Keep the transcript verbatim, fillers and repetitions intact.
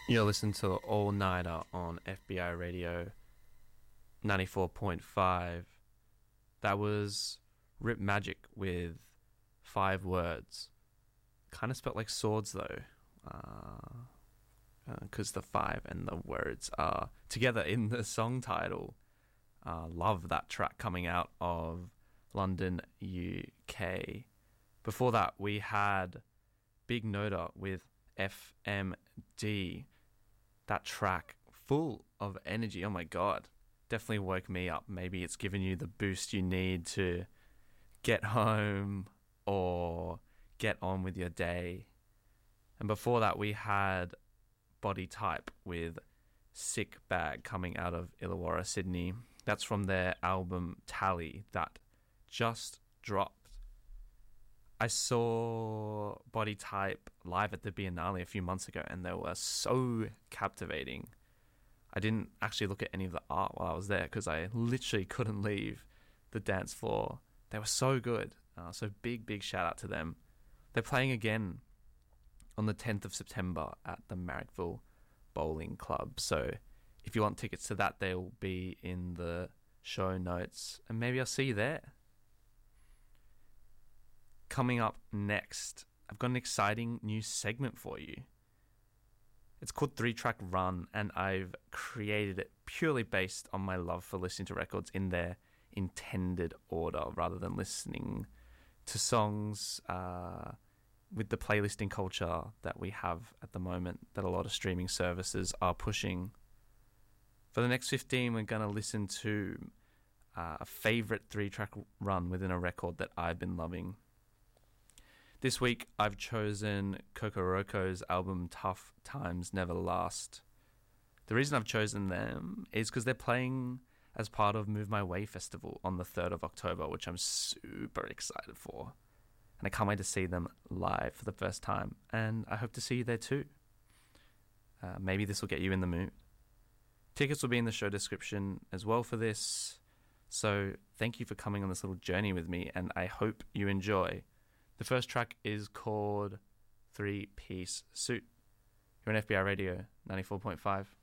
You're listening to All Nighter on F B I Radio ninety-four point five. That was Rip Magic with Five Words. Kind of spelt like swords though, because uh, uh, the five and the words are together in the song title. Uh, love that track coming out of London, U K. Before that, we had Big Noda with F M D. That track, full of energy. Oh my god. Definitely woke me up. Maybe it's given you the boost you need to get home or get on with your day. And before that, we had Body Type with Sick Bag coming out of Illawarra, Sydney. That's from their album Tally that just dropped. I saw Body Type live at the Biennale a few months ago and they were so captivating. I didn't actually look at any of the art while I was there because I literally couldn't leave the dance floor. They were so good. Uh, so big, big shout out to them. They're playing again on the tenth of September at the Marrickville Bowling Club. So if you want tickets to that, they'll be in the show notes and maybe I'll see you there. Coming up next, I've got an exciting new segment for you. It's called Three Track Run, and I've created it purely based on my love for listening to records in their intended order, rather than listening to songs uh, with the playlisting culture that we have at the moment that a lot of streaming services are pushing. For the next fifteen, we're going to listen to uh, a favourite three-track run within a record that I've been loving. This week, I've chosen Kokoriko's album Tough Times Never Last. The reason I've chosen them is because they're playing as part of Move My Way Festival on the third of October, which I'm super excited for. And I can't wait to see them live for the first time. And I hope to see you there too. Uh, maybe this will get you in the mood. Tickets will be in the show description as well for this. So thank you for coming on this little journey with me, and I hope you enjoy. The first track is called Three Piece Suit. You're on F B I Radio ninety-four point five.